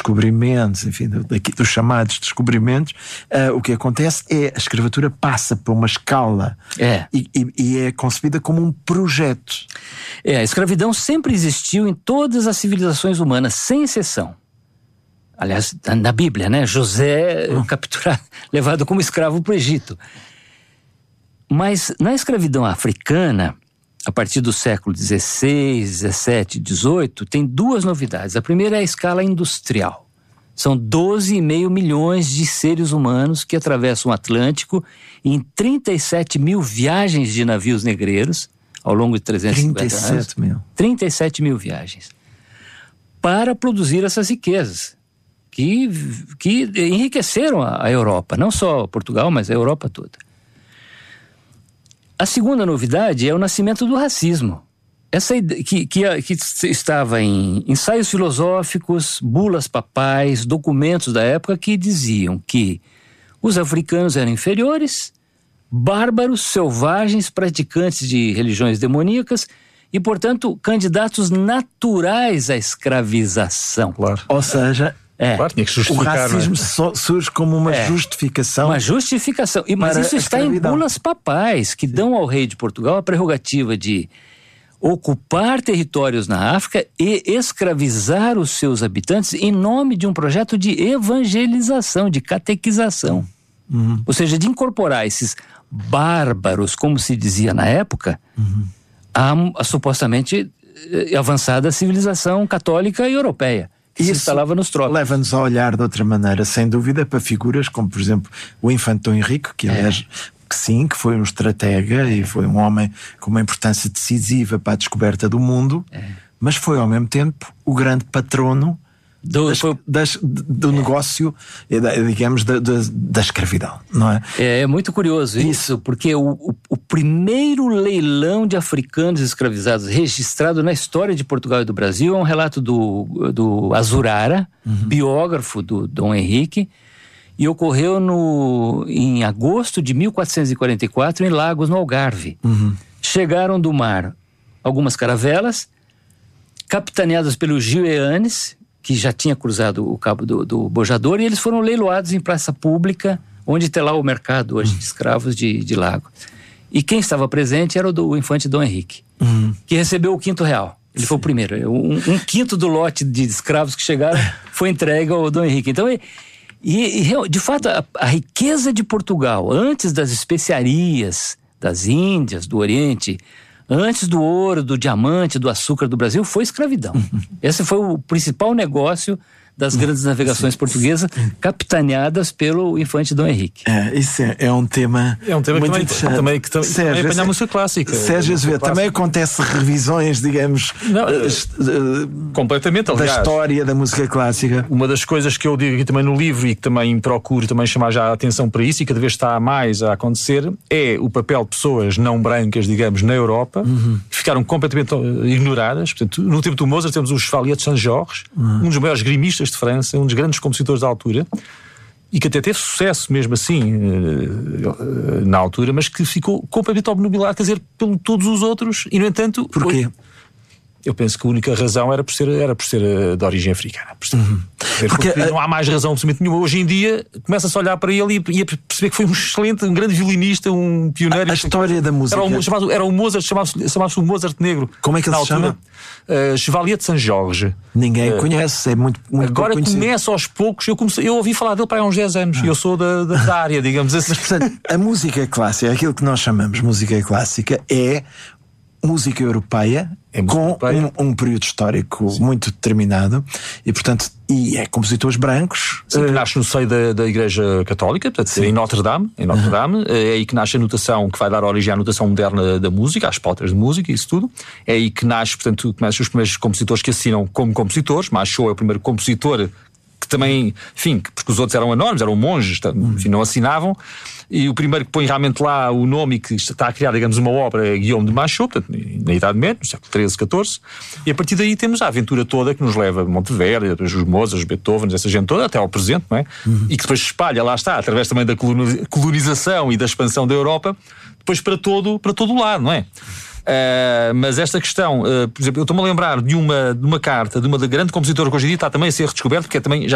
descobrimentos, enfim, dos chamados descobrimentos, o que acontece é a escravatura passa por uma escala e é concebida como um projeto. A escravidão sempre existiu em todas as civilizações humanas, sem exceção. Aliás, na Bíblia, né? José capturado, levado como escravo para o Egito. Mas na escravidão africana, a partir do século XVI, XVII, XVIII, tem duas novidades. A primeira é a escala industrial. São 12,5 milhões de seres humanos que atravessam o Atlântico em 37 mil viagens de navios negreiros ao longo de 350 anos. 37 mil viagens. Para produzir essas riquezas que enriqueceram a Europa. Não só Portugal, mas a Europa toda. A segunda novidade é o nascimento do racismo. Essa que estava em ensaios filosóficos, bulas papais, documentos da época que diziam que os africanos eram inferiores, bárbaros, selvagens, praticantes de religiões demoníacas e, portanto, candidatos naturais à escravização. Claro. Ou seja... Claro, tinha que justificar, o racismo surge como uma justificação. Uma justificação. Mas isso está em bulas papais, que dão ao rei de Portugal a prerrogativa de ocupar territórios na África e escravizar os seus habitantes em nome de um projeto de evangelização, de catequização. Ou seja, de incorporar esses bárbaros, como se dizia na época, a supostamente avançada civilização católica e europeia. Isso se instalava nos trópicos. Leva-nos a olhar de outra maneira, sem dúvida, para figuras como, por exemplo, o infante Dom Henrique, que aliás, que foi um estratega e foi um homem com uma importância decisiva para a descoberta do mundo, mas foi ao mesmo tempo o grande patrono do negócio, digamos, da escravidão, não é? É muito curioso isso, porque o primeiro leilão de africanos escravizados registrado na história de Portugal e do Brasil é um relato do Azurara, biógrafo do Dom Henrique, e ocorreu em agosto de 1444 em Lagos, no Algarve. Chegaram do mar algumas caravelas, capitaneadas pelo Gil Eanes, que já tinha cruzado o cabo do Bojador, e eles foram leiloados em praça pública, onde tem lá o mercado hoje de escravos de Lago. E quem estava presente era o infante Dom Henrique, que recebeu o quinto real. Ele foi o primeiro. Um quinto do lote de escravos que chegaram foi entregue ao Dom Henrique. Então, de fato, a riqueza de Portugal, antes das especiarias das Índias, do Oriente, antes do ouro, do diamante, do açúcar do Brasil, foi escravidão. Esse foi o principal negócio das grandes navegações portuguesas, capitaneadas pelo infante Dom Henrique. Isso é um tema muito interessante. Também apanhar a música clássica. Sérgio Azevedo, também acontece revisões, digamos, completamente, aliás, da história da música clássica. Uma das coisas que eu digo aqui também no livro e que também procuro também chamar já a atenção para isso e cada vez está mais a acontecer é o papel de pessoas não brancas, digamos, na Europa, que ficaram completamente ignoradas. Portanto, no tempo do Mozart temos o Chevalier de Saint-Georges, um dos maiores grimistas de França, um dos grandes compositores da altura, e que até teve sucesso mesmo assim na altura, mas que ficou completamente obnubilado, quer dizer, por todos os outros, e no entanto... Porquê? Eu penso que a única razão era por ser de origem africana. Porque não há mais razão absolutamente nenhuma. Hoje em dia começa-se a olhar para ele e a perceber que foi um grande violinista, um pioneiro. A história da música. Era o Mozart, chamava-se o Mozart Negro. Como é que ele se chama? Chevalier de Saint-Georges. Ninguém conhece, é muito agora começa aos poucos. Eu ouvi falar dele para há uns 10 anos. Eu sou da área, digamos assim. Mas, portanto, a música clássica, aquilo que nós chamamos música clássica, é música europeia com um período histórico muito determinado e, portanto, é compositores brancos. Sim, que nasce no seio da Igreja Católica, portanto, em Notre Dame. É aí que nasce a notação que vai dar origem à notação moderna da música, às pautas de música e isso tudo. É aí que nasce, portanto, começam os primeiros compositores que assinam como compositores. Machot é o primeiro compositor que também, enfim, porque os outros eram anónimos, eram monges, enfim, não assinavam. E o primeiro que põe realmente lá o nome e que está a criar, digamos, uma obra é Guillaume de Machaut, portanto, na Idade Média, no século XIII, XIV. E a partir daí temos a aventura toda que nos leva a Monteverdi, depois os Mozart, os Beethoven, essa gente toda, até ao presente, não é? E que depois se espalha, lá está, através também da colonização e da expansão da Europa, depois para todo o lado, não é? Mas esta questão, por exemplo, eu estou-me a lembrar de uma carta de uma grande compositora que hoje em dia está também a ser redescoberta, porque é também